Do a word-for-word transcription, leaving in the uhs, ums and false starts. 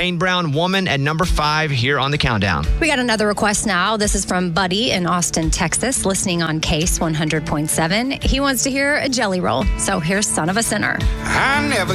Kane Brown, Woman at number five here on the countdown. We got another request now. This is from Buddy in Austin, Texas, listening on Case one hundred point seven. He wants to hear a Jelly Roll. So here's Son of a Sinner. I never